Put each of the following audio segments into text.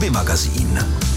Hobby magazín.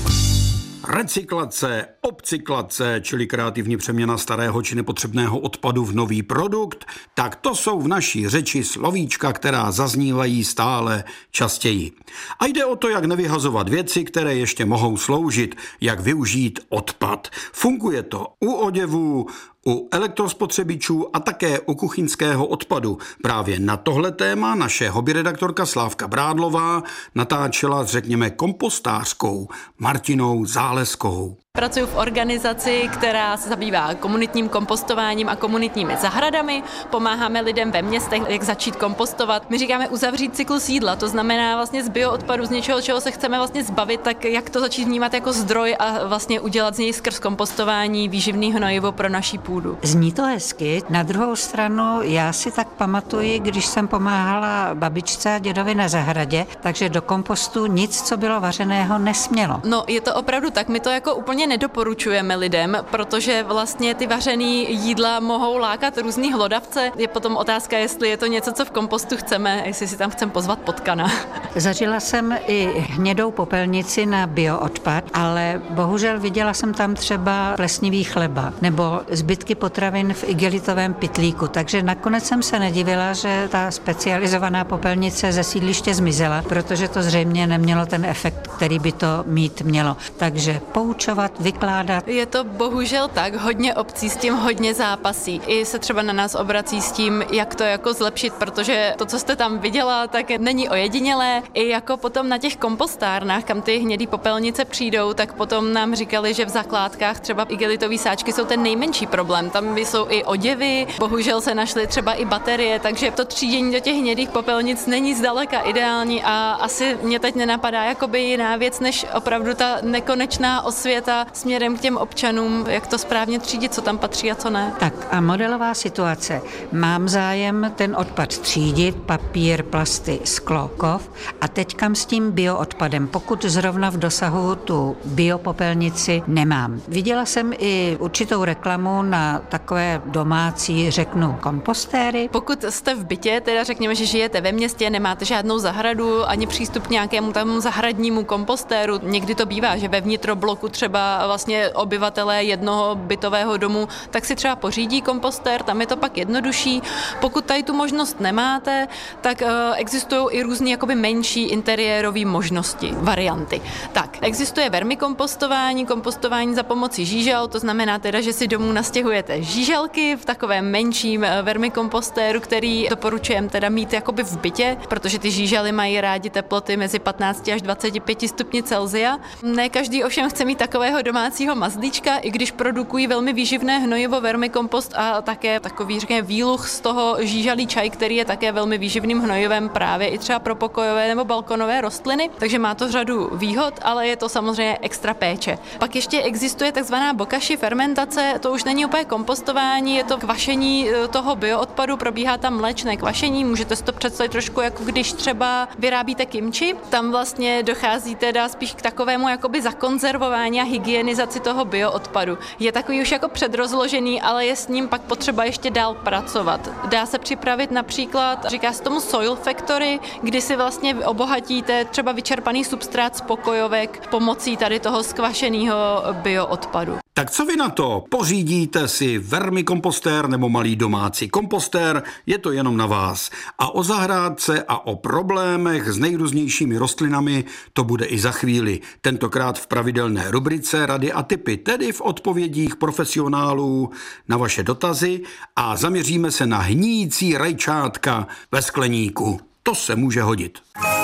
Recyklace, upcyklace, čili kreativní přeměna starého či nepotřebného odpadu v nový produkt, tak to jsou v naší řeči slovíčka, která zaznívají stále častěji. A jde o to, jak nevyhazovat věci, které ještě mohou sloužit, jak využít odpad. Funguje to u oděvů, u elektrospotřebičů a také u kuchyňského odpadu. Právě na tohle téma naše hobby redaktorka Slávka Brádlová natáčela s, řekněme, kompostářkou Martinou Záleskou. Pracuji v organizaci, která se zabývá komunitním kompostováním a komunitními zahradami. Pomáháme lidem ve městech, jak začít kompostovat. My říkáme uzavřít cyklus jídla, to znamená vlastně z bioodpadu, z něčeho, čeho se chceme vlastně zbavit, tak jak to začít vnímat jako zdroj a vlastně udělat z něj skrz kompostování výživný hnojivo pro naší půdu. Zní to hezky. Na druhou stranu já si tak pamatuji, když jsem pomáhala babičce a dědovi na zahradě, takže do kompostu nic, co bylo vařeného, nesmělo. No, je to opravdu tak, my to jako úplně nedoporučujeme lidem, protože vlastně ty vařený jídla mohou lákat různý hlodavce. Je potom otázka, jestli je to něco, co v kompostu chceme, jestli si tam chceme pozvat potkana. Zažila jsem i hnědou popelnici na bioodpad, ale bohužel viděla jsem tam třeba plesnivý chleba nebo zbytky potravin v igelitovém pytlíku, takže nakonec jsem se nedivila, že ta specializovaná popelnice ze sídliště zmizela, protože to zřejmě nemělo ten efekt, který by to mít mělo. Takže poučovat, vykládat. Je to bohužel tak, hodně obcí s tím hodně zápasí. I se třeba na nás obrací s tím, jak to jako zlepšit, protože to, co jste tam viděla, tak není ojedinělé. I jako potom na těch kompostárnách, kam ty hnědý popelnice přijdou, tak potom nám říkali, že v zakládkách třeba igelitové sáčky jsou ten nejmenší problém. Tam jsou i oděvy, bohužel se našly třeba i baterie, takže to třídění do těch hnědých popelnic není zdaleka ideální a asi mě teď nenapadá jakoby jiná věc, než opravdu ta nekonečná osvěta směrem k těm občanům, jak to správně třídit, co tam patří a co ne. Tak a modelová situace. Mám zájem ten odpad třídit, papír, plasty, sklo, kov a teď kam s tím bioodpadem, pokud zrovna v dosahu tu biopopelnici nemám. Viděla jsem i určitou reklamu na takové domácí, řeknu, kompostéry. Pokud jste v bytě, teda řekněme, že žijete ve městě, nemáte žádnou zahradu, ani přístup k nějakému tam zahradnímu kompostéru, někdy to bývá, že ve vnitrobloku třeba vlastně obyvatelé jednoho bytového domu, tak si třeba pořídí kompostér, tam je to pak jednodušší. Pokud tady tu možnost nemáte, tak existují i různé jakoby menší interiérové možnosti, varianty. Tak, existuje vermikompostování, kompostování za pomoci žížel, to znamená teda, že si domů nastěhujete žíželky v takovém menším vermikompostéru, který doporučujeme teda mít jakoby v bytě, protože ty žížely mají rádi teploty mezi 15 až 25 stupni Celsia. Ne každý ovšem chce mít takového domácího mazlíčka, i když produkují velmi výživné hnojivo vermikompost a také takový, řekněme, výluch z toho žížalý čaj, který je také velmi výživným hnojivem právě i třeba pro pokojové nebo balkonové rostliny, takže má to řadu výhod, ale je to samozřejmě extra péče. Pak ještě existuje takzvaná bokashi fermentace, to už není úplně kompostování, je to kvašení toho bioodpadu, probíhá tam mléčné kvašení, můžete si to představit trošku jako když třeba vyrábíte kimchi, tam vlastně dochází teda spíš k takovému jakoby zakonzervování a hygienizaci toho bioodpadu. Je takový už jako předrozložený, ale je s ním pak potřeba ještě dál pracovat. Dá se připravit například, říká se tomu soil factory, kdy si vlastně obohatíte třeba vyčerpaný substrát z pokojovek pomocí tady toho skvašeného bioodpadu. Tak co vy na to? Pořídíte si vermikompostér nebo malý domácí kompostér, je to jenom na vás. A o zahrádce a o problémech s nejrůznějšími rostlinami to bude i za chvíli. Tentokrát v pravidelné rubrice Rady a tipy, tedy v odpovědích profesionálů na vaše dotazy a zaměříme se na hníjící rajčátka ve skleníku. To se může hodit.